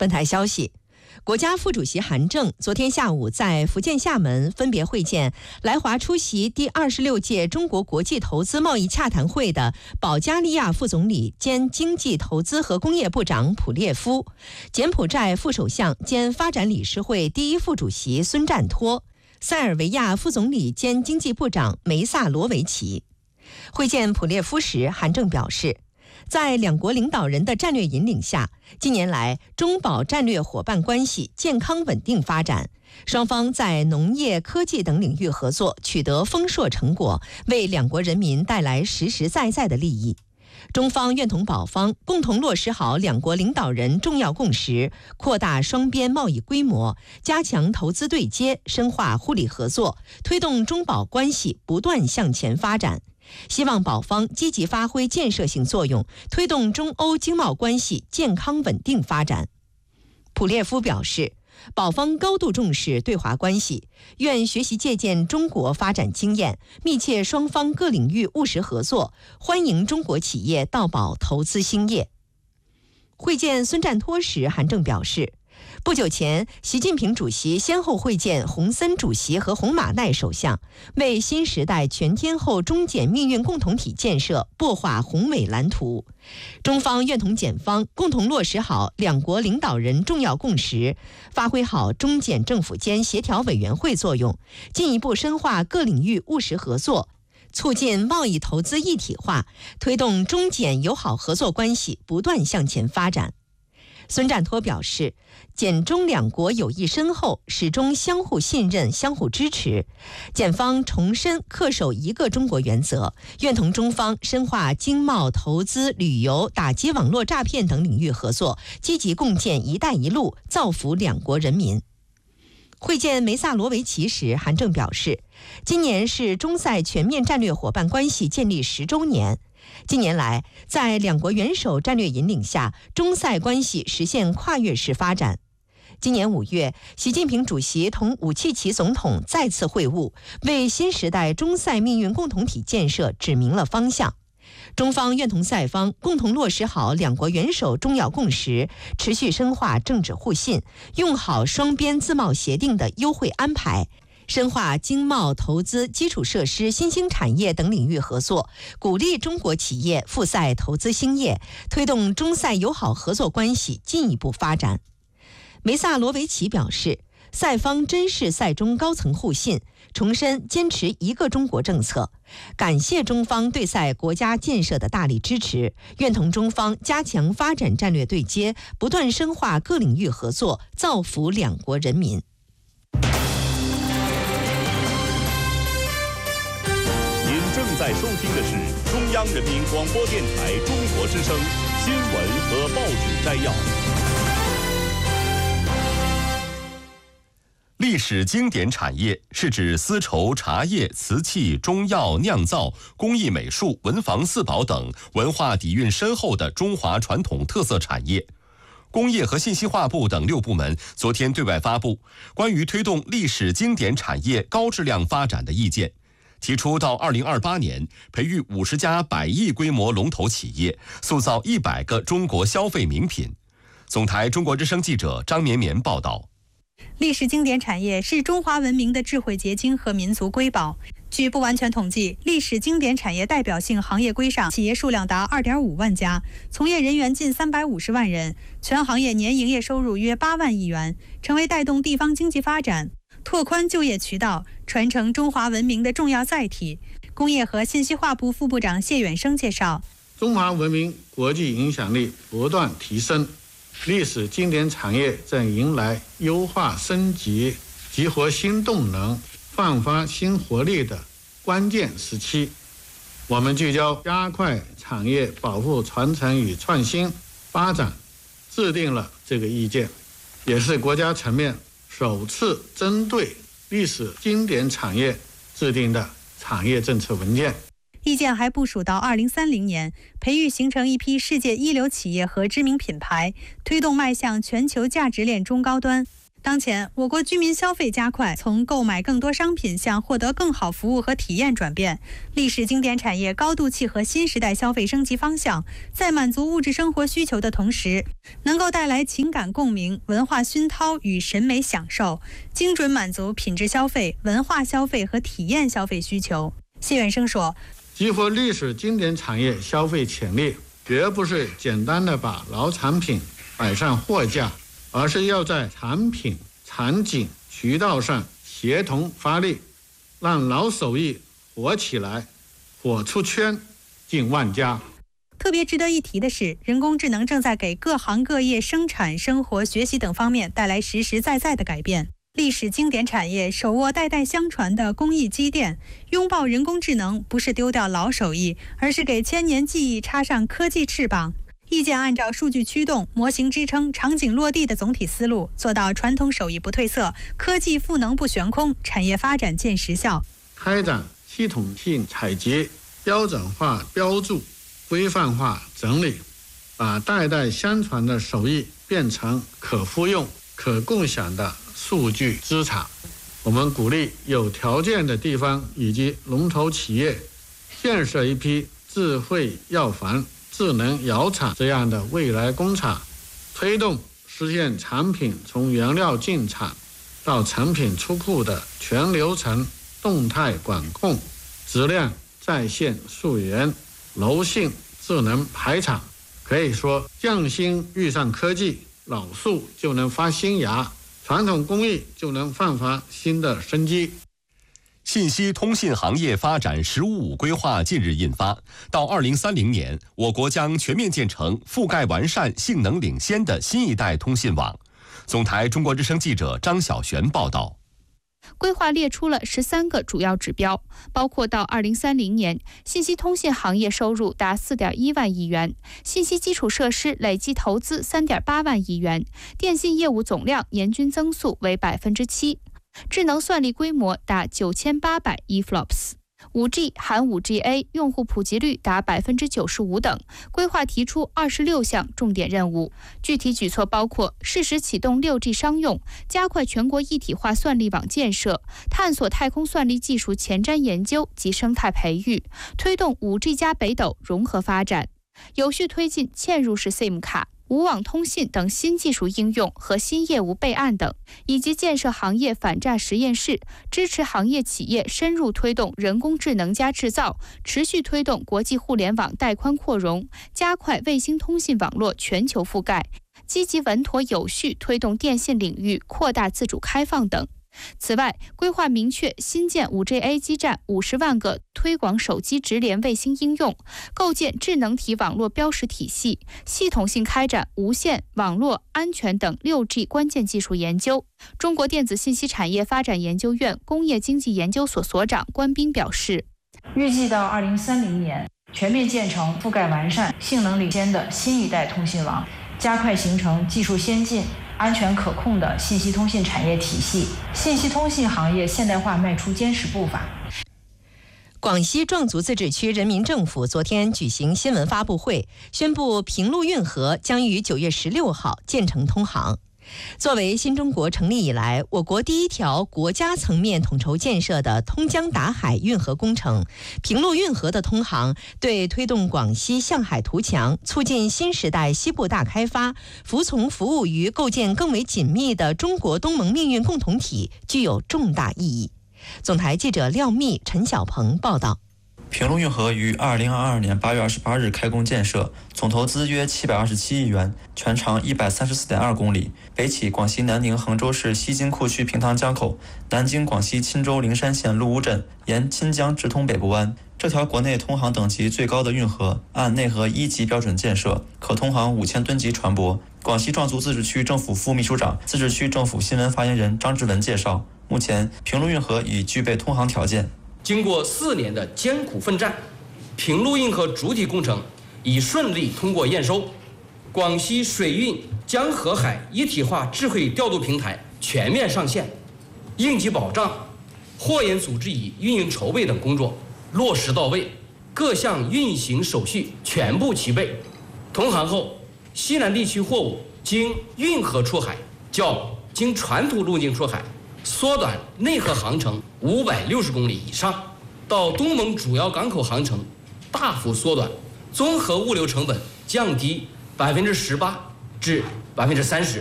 本台消息，国家副主席韩正昨天下午在福建厦门分别会见来华出席第26届中国国际投资贸易洽谈会的保加利亚副总理兼经济投资和工业部长普列夫、柬埔寨副首相兼发展理事会第一副主席孙占托、塞尔维亚副总理兼经济部长梅萨罗维奇。会见普列夫时，韩正表示，在两国领导人的战略引领下，近年来中保战略伙伴关系健康稳定发展，双方在农业、科技等领域合作取得丰硕成果，为两国人民带来实实在在的利益。中方愿同保方共同落实好两国领导人重要共识，扩大双边贸易规模，加强投资对接，深化互利合作，推动中保关系不断向前发展。希望保方积极发挥建设性作用，推动中欧经贸关系健康稳定发展。普列夫表示，保方高度重视对华关系，愿学习借鉴中国发展经验，密切双方各领域务实合作，欢迎中国企业到保投资兴业。会见孙占托时，韩正表示，不久前，习近平主席先后会见洪森主席和洪马奈首相，为新时代全天候中柬命运共同体建设擘画宏伟蓝图。中方愿同柬方共同落实好两国领导人重要共识，发挥好中柬政府间协调委员会作用，进一步深化各领域务实合作，促进贸易投资一体化，推动中柬友好合作关系不断向前发展。孙占托表示，柬中两国友谊深厚，始终相互信任、相互支持。柬方重申恪守一个中国原则，愿同中方深化经贸、投资、旅游、打击网络诈骗等领域合作，积极共建“一带一路”，造福两国人民。会见梅萨罗维奇时，韩正表示，今年是中塞全面战略伙伴关系建立10周年。近年来，在两国元首战略引领下，中塞关系实现跨越式发展。今年5月，习近平主席同武契奇总统再次会晤，为新时代中塞命运共同体建设指明了方向。中方愿同塞方共同落实好两国元首重要共识，持续深化政治互信，用好双边自贸协定的优惠安排，深化经贸、投资、基础设施、新兴产业等领域合作，鼓励中国企业赴塞投资兴业，推动中塞友好合作关系进一步发展。梅萨罗维奇表示，塞方珍视塞中高层互信，重申坚持一个中国政策，感谢中方对塞国家建设的大力支持，愿同中方加强发展战略对接，不断深化各领域合作，造福两国人民。 您正在收听的是中央人民广播电台中国之声新闻和报纸摘要。历史经典产业是指丝绸、茶叶、瓷器、中药、酿造、工艺美术、文房四宝等文化底蕴深厚的中华传统特色产业。工业和信息化部等6部门昨天对外发布关于推动历史经典产业高质量发展的意见，提出到2028年培育50家100亿规模龙头企业，塑造100个中国消费名品。总台中国之声记者张绵绵报道。 历史经典产业是中华文明的智慧结晶和民族瑰宝。据不完全统计，历史经典产业代表性行业规上企业数量达2.5万家，从业人员近350万人，全行业年营业收入约8万亿元，成为带动地方经济发展、拓宽就业渠道、传承中华文明的重要载体。工业和信息化部副部长谢远生介绍， 中华文明国际影响力不断提升，历史经典产业正迎来优化升级、激活新动能、焕发新活力的关键时期。我们聚焦加快产业保护、传承与创新发展，制定了这个意见，也是国家层面首次针对历史经典产业制定的产业政策文件。 意见还部署到2030年，培育形成一批世界一流企业和知名品牌，推动迈向全球价值链中高端。 当前，我国居民消费加快，从购买更多商品向获得更好服务和体验转变。历史经典产业高度契合新时代消费升级方向，在满足物质生活需求的同时，能够带来情感共鸣、文化熏陶与审美享受，精准满足品质消费、文化消费和体验消费需求。谢远生说：“ 激活历史经典产业消费潜力，绝不是简单的把老产品摆上货架，而是要在产品、场景、渠道上协同发力，让老手艺火起来，火出圈，进万家。” 特别值得一提的是，人工智能正在给各行各业生产、生活、学习等方面带来实实在在的改变。历史经典产业手握代代相传的工艺积淀，拥抱人工智能不是丢掉老手艺，而是给千年技艺插上科技翅膀。意见按照数据驱动、模型支撑、场景落地的总体思路，做到传统手艺不褪色，科技赋能不悬空，产业发展见实效。 开展系统性采集、标准化标注、规范化整理，把代代相传的手艺变成可复用、可共享的数据资产。我们鼓励有条件的地方以及龙头企业建设一批智慧药房、智能窑厂这样的未来工厂，推动实现产品从原料进厂到成品出库的全流程动态管控，质量在线溯源，柔性智能排厂。可以说，匠心遇上科技，老树就能发新芽，传统工艺就能焕发新的生机。 信息通信行业发展“十五五”规划近日印发，到2030年，我国将全面建成覆盖完善、性能领先的新一代通信网。总台中国之声记者张晓璇报道。 规划列出了13个主要指标，包括到2030年，信息通信行业收入达4.1万亿元，信息基础设施累计投资3.8万亿元，电信业务总量年均增速为7%，智能算力规模达9800 EFLOPS。5G 含 5GA 用户普及率达95%等，规划提出26项重点任务。具体举措包括适时启动 6G 商用，加快全国一体化算力网建设，探索太空算力技术前瞻研究及生态培育，推动 5G 加北斗融合发展，有序推进嵌入式 SIM 卡、无网通信等新技术应用和新业务备案等，以及建设行业反诈实验室，支持行业企业深入推动人工智能加制造，持续推动国际互联网带宽扩容，加快卫星通信网络全球覆盖，积极稳妥有序推动电信领域扩大自主开放等。此外，规划明确新建 5GA 基站50万个，推广手机直连卫星应用，构建智能体网络标识体系，系统性开展无线、网络、安全等 6G 关键技术研究。中国电子信息产业发展研究院工业经济研究所所长关斌表示， 预计到2030年，全面建成覆盖完善、性能领先的新一代通信网，加快形成技术先进、安全可控的信息通信产业体系，信息通信行业现代化迈出坚实步伐。 广西壮族自治区人民政府昨天举行新闻发布会，宣布平陆运河将于9月16号建成通航。作为新中国成立以来我国第一条国家层面统筹建设的通江达海运河工程，平陆运河的通航对推动广西向海图强、促进新时代西部大开发、服务于构建更为紧密的中国东盟命运共同体具有重大意义。总台记者廖密、陈小鹏报道。 平陆运河于2022年8月28日开工建设，总投资约727亿元，全长134.2公里，北起广西南宁衡州市西金库区平塘江口，南经广西钦州灵山县陆乌镇，沿钦江直通北部湾。这条国内通航等级最高的运河，按内河1级标准建设，可通航5000吨级船舶。广西壮族自治区政府副秘书长、自治区政府新闻发言人张志文介绍，目前平陆运河已具备通航条件。 经过4年的艰苦奋战，平陆运河主体工程已顺利通过验收，广西水运江河海一体化智慧调度平台全面上线，应急保障、货运组织与运营筹备等工作落实到位，各项运行手续全部齐备。通航后，西南地区货物经运河出海，较经传统路径出海，缩短内河航程560公里以上，到东盟主要港口航程大幅缩短，综合物流成本降低18%至30%。